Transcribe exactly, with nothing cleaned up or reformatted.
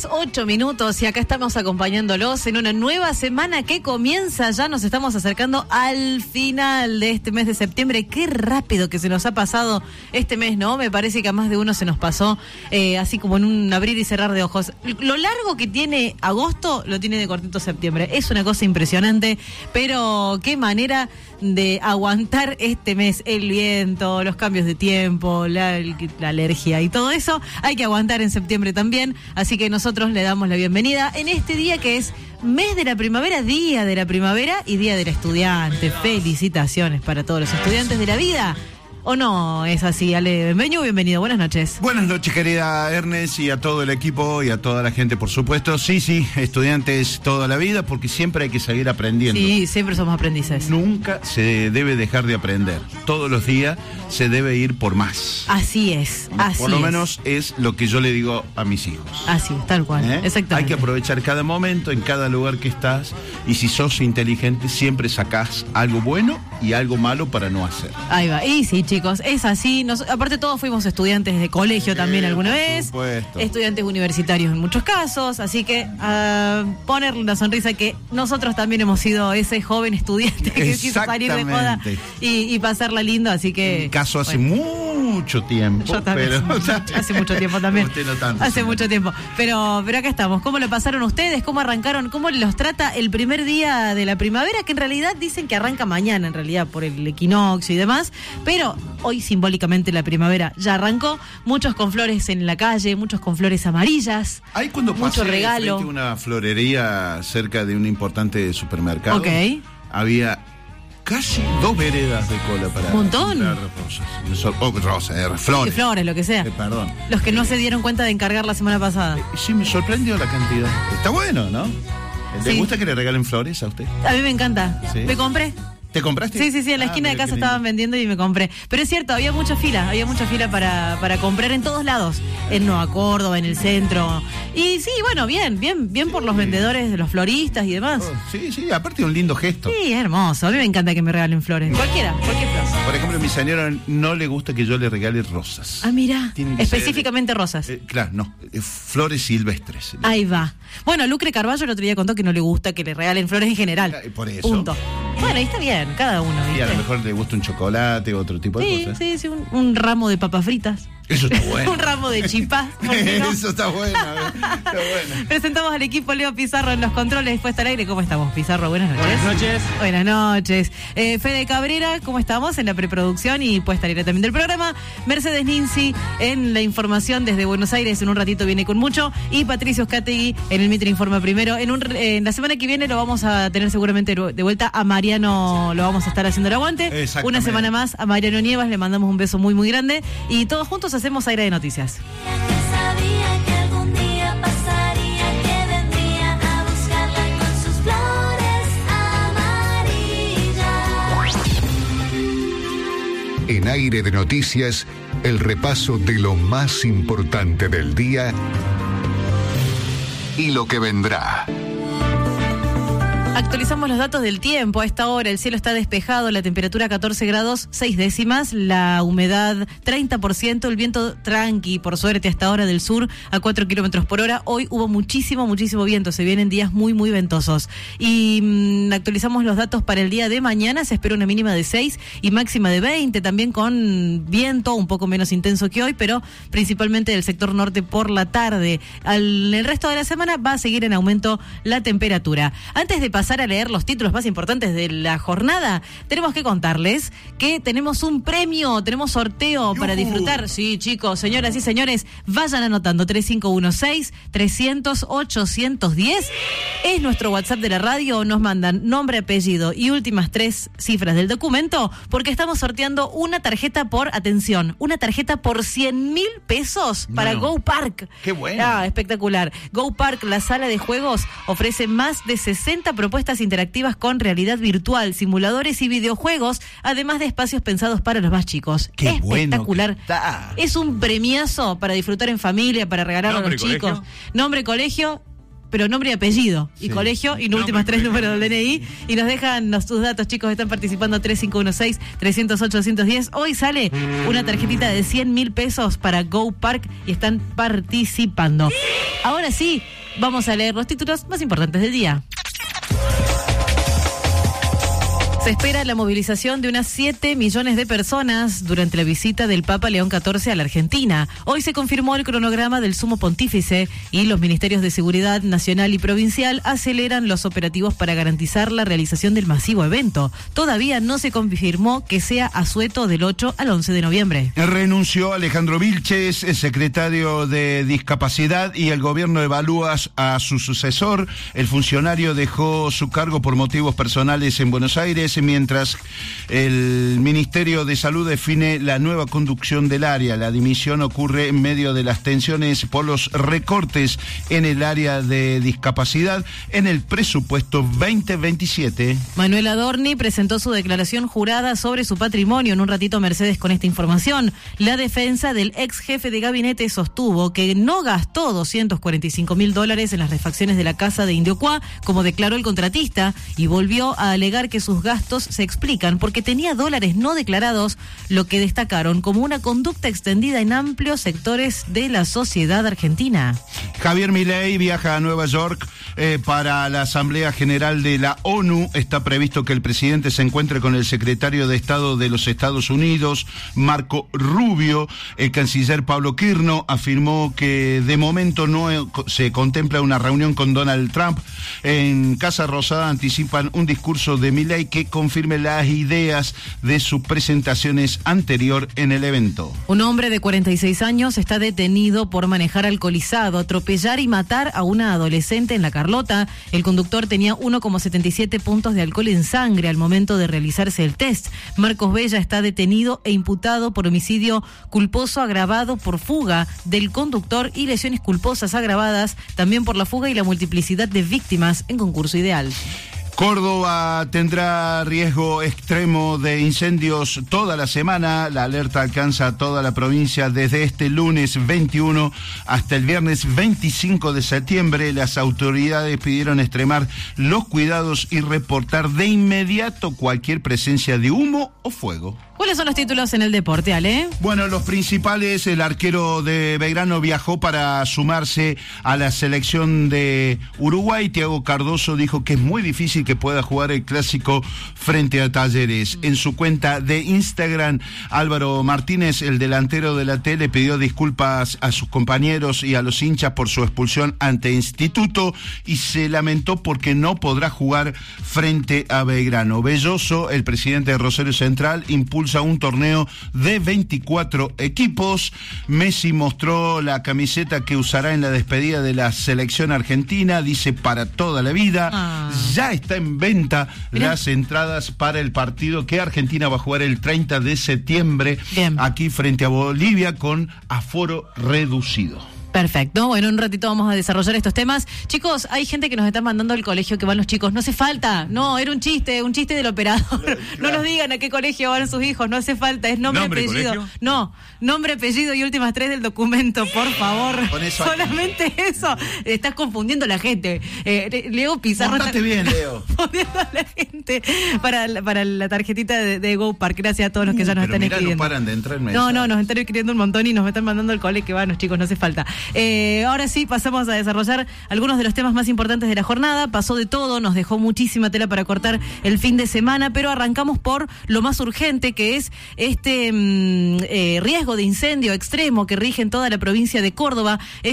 horas, ocho minutos y acá estamos acompañándolos en una nueva semana que comienza. Ya nos estamos acercando al final de este mes de septiembre. Qué rápido que se nos ha pasado este mes, ¿no? Me parece que a más de uno se nos pasó eh, así como en un abrir y cerrar de ojos. Lo largo que tiene agosto lo tiene de cortito septiembre. Es una cosa impresionante, pero qué manera de aguantar este mes, el viento, los cambios de tiempo, la, la alergia y todo eso, hay que aguantar en septiembre también, así que nosotros le damos la bienvenida en este día que es mes de la primavera, día de la primavera y día del estudiante. Felicitaciones para todos los estudiantes de la vida. ¿O no es así, Ale? Bienvenido, bienvenido, buenas noches. Buenas noches, querida Ernest, y a todo el equipo y a toda la gente, por supuesto. Sí, sí, estudiantes toda la vida, porque siempre hay que seguir aprendiendo. Sí, siempre somos aprendices. Nunca se debe dejar de aprender. Todos los días se debe ir por más. Así es, así Por lo es. menos es lo que yo le digo a mis hijos. Así es, tal cual, ¿Eh? exactamente. Hay que aprovechar cada momento, en cada lugar que estás, y si sos inteligente, siempre sacás algo bueno y algo malo para no hacer. Ahí va, y sí, chicos, es así. Nos, aparte todos fuimos estudiantes de colegio Sí, también alguna por vez, supuesto. estudiantes universitarios en muchos casos, así que uh, ponerle una sonrisa que nosotros también hemos sido ese joven estudiante que quiso salir de joda y, y pasarla lindo, así que... En mi caso hace bueno. mucho tiempo. Yo también, pero... hace mucho tiempo también. Usted no tanto, hace señor. mucho tiempo. Pero, pero acá estamos. ¿Cómo lo pasaron ustedes? ¿Cómo arrancaron? ¿Cómo los trata el primer día de la primavera? Que en realidad dicen que arranca mañana, en realidad, por el equinoccio y demás. Pero hoy simbólicamente la primavera ya arrancó. Muchos con flores en la calle, muchos con flores amarillas. Ahí cuando mucho pasé regalo. frente a una florería cerca de un importante supermercado, Ok. había casi dos veredas de cola para Montón. comprar rosas. So- oh, rosas, eh, flores. Sí, flores, lo que sea. Eh, perdón. Los que no se dieron cuenta de encargar la semana pasada. Sí, me sorprendió la cantidad. Está bueno, ¿no? ¿Le Sí. gusta que le regalen flores a usted? A mí me encanta. Sí. Me compré. ¿Te compraste? Sí, sí, sí, en la Ah, esquina de mira casa qué lindo. estaban vendiendo y me compré. Pero es cierto, había mucha fila, había mucha fila para, para comprar en todos lados. En Nueva Córdoba, en el centro. Y sí, bueno, bien, bien, bien por los vendedores, de los floristas y demás. Oh, sí, sí, aparte un lindo gesto. Sí, hermoso. A mí me encanta que me regalen flores. Cualquiera, cualquier flor. Por ejemplo, a mi señora no le gusta que yo le regale rosas. Ah, mira, Tienen que específicamente ser, rosas. eh, claro, no, eh, flores silvestres. Ahí va. Bueno, Lucre Carballo el otro día contó que no le gusta que le regalen flores en general. Eh, por eso. Punto. Bueno, ahí está bien, cada uno. Y a ¿viste? lo mejor le gusta un chocolate o otro tipo de Sí, cosas. sí, sí, un, un ramo de papas fritas. Eso está bueno. Un ramo de chipás. ¿por qué no? Eso está bueno, a ver, está bueno. Presentamos al equipo Leo Pizarro en los controles, puesta al aire. ¿Cómo estamos, Pizarro? Buenas noches. Buenas noches. Buenas noches. Eh, Fede Cabrera, ¿cómo estamos? En la preproducción y puesta al aire también del programa. Mercedes Ninzi en la información desde Buenos Aires. En un ratito viene con mucho. Y Patricio Scategui en el Mitre Informa Primero. En, un, eh, en la semana que viene lo vamos a tener seguramente de vuelta a Mariano. Lo vamos a estar haciendo el aguante. Exactamente. Una semana más a Mariano Nievas. Le mandamos un beso muy, muy grande. Y todos juntos hacemos Aire de Noticias. Sabía que algún día pasaría, que vendría a buscarla con sus flores amarillas. En Aire de Noticias, el repaso de lo más importante del día y lo que vendrá. Actualizamos los datos del tiempo. A esta hora el cielo está despejado, la temperatura catorce grados, seis décimas, la humedad treinta por ciento, el viento tranqui, por suerte, hasta ahora del sur a cuatro kilómetros por hora. Hoy hubo muchísimo, muchísimo viento, se vienen días muy, muy ventosos. Y mmm, actualizamos los datos para el día de mañana, se espera una mínima de seis y máxima de veinte, también con viento un poco menos intenso que hoy, pero principalmente del sector norte por la tarde. Al, el resto de la semana va a seguir en aumento la temperatura. Antes de pasar a leer los títulos más importantes de la jornada, tenemos que contarles que tenemos un premio, tenemos sorteo para disfrutar. Sí, chicos, señoras y señores, vayan anotando tres cinco uno seis, trescientos, ochocientos diez. Es nuestro WhatsApp de la radio, nos mandan nombre, apellido y últimas tres cifras del documento, porque estamos sorteando una tarjeta por, atención, una tarjeta por cien mil pesos para No. Go Park. Qué bueno. Ah, espectacular. Go Park, la sala de juegos, ofrece más de sesenta propuestas interactivas con realidad virtual, simuladores y videojuegos, además de espacios pensados para los más chicos. Qué Espectacular. bueno que está. Es un premiazo para disfrutar en familia, para regalar a ¿Nombre los y chicos. colegio? Nombre, colegio, pero nombre y apellido, y Sí. colegio, y los últimas tres números del D N I, y nos dejan los, tus datos, chicos, están participando tres cinco uno seis, tres cero ocho, dos diez. Hoy sale una tarjetita de cien mil pesos para Go Park y están participando. Ahora sí, vamos a leer los títulos más importantes del día. Se espera la movilización de unas siete millones de personas durante la visita del Papa León catorce a la Argentina. Hoy se confirmó el cronograma del Sumo Pontífice y los ministerios de Seguridad Nacional y Provincial aceleran los operativos para garantizar la realización del masivo evento. Todavía no se confirmó que sea asueto del ocho al once de noviembre. Renunció Alejandro Vilches, el secretario de Discapacidad, y el gobierno evalúa a su sucesor. El funcionario dejó su cargo por motivos personales en Buenos Aires, mientras el Ministerio de Salud define la nueva conducción del área. La dimisión ocurre en medio de las tensiones por los recortes en el área de discapacidad en el presupuesto veinte veintisiete. Manuel Adorni presentó su declaración jurada sobre su patrimonio. En un ratito, Mercedes, con esta información. La defensa del ex jefe de gabinete sostuvo que no gastó doscientos cuarenta y cinco mil dólares en las refacciones de la casa de Indiocuá, como declaró el contratista, y volvió a alegar que sus gastos se explican porque tenía dólares no declarados, lo que destacaron como una conducta extendida en amplios sectores de la sociedad argentina. Javier Milei viaja a Nueva York eh, para la Asamblea General de la ONU. Está previsto que el presidente se encuentre con el secretario de Estado de los Estados Unidos, Marco Rubio. El canciller Pablo Kirno afirmó que de momento no eh, se contempla una reunión con Donald Trump. En Casa Rosada anticipan un discurso de Milei que confirme las ideas de sus presentaciones anterior en el evento. Un hombre de cuarenta y seis años está detenido por manejar alcoholizado, atropellar y matar a una adolescente en La Carlota. El conductor tenía uno coma setenta y siete puntos de alcohol en sangre al momento de realizarse el test. Marcos Bella está detenido e imputado por homicidio culposo agravado por fuga del conductor y lesiones culposas agravadas, también por la fuga y la multiplicidad de víctimas en concurso ideal. Córdoba tendrá riesgo extremo de incendios toda la semana. La alerta alcanza a toda la provincia desde este lunes veintiuno hasta el viernes veinticinco de septiembre. Las autoridades pidieron extremar los cuidados y reportar de inmediato cualquier presencia de humo o fuego. ¿Cuáles son los títulos en el deporte, Ale? Bueno, los principales: el arquero de Belgrano viajó para sumarse a la selección de Uruguay. Thiago Cardoso dijo que es muy difícil que pueda jugar el clásico frente a Talleres. En su cuenta de Instagram, Álvaro Martínez, el delantero de la T, le pidió disculpas a sus compañeros y a los hinchas por su expulsión ante Instituto y se lamentó porque no podrá jugar frente a Belgrano. Belloso, el presidente de Rosario Central, impulsa un torneo de veinticuatro equipos. Messi mostró la camiseta que usará en la despedida de la selección argentina, dice para toda la vida. Ah. Ya está en venta Mirá. las entradas para el partido que Argentina va a jugar el treinta de septiembre Bien. aquí frente a Bolivia con aforo reducido. Perfecto, bueno, un ratito vamos a desarrollar estos temas. Chicos, hay gente que nos está mandando al colegio que van los chicos. No hace falta, no, era un chiste, un chiste del operador. Claro. No nos digan a qué colegio van sus hijos, no hace falta, es nombre, ¿Nombre apellido. Colegio? No, nombre, apellido y últimas tres del documento, por favor. Con eso solamente aquí. Eso. Estás confundiendo a la gente. Eh, Leo Pizarro Montate está bien, Leo. Confundiendo a la gente para, para la tarjetita de, de Go Park. Gracias a todos los que uh, ya nos están mirá, escribiendo. No paran de entrar en no, no, nos están escribiendo un montón y nos están mandando al cole que van los chicos, no hace falta. Eh, ahora sí, pasamos a desarrollar algunos de los temas más importantes de la jornada. Pasó de todo, nos dejó muchísima tela para cortar el fin de semana, pero arrancamos por lo más urgente, que es este mm, eh, riesgo de incendio extremo que rige en toda la provincia de Córdoba.